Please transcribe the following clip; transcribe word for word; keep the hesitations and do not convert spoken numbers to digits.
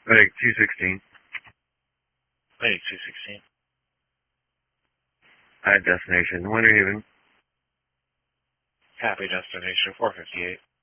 Like two sixteen. Like two sixteen. At destination, Winter Haven. Happy destination, four fifty-eight.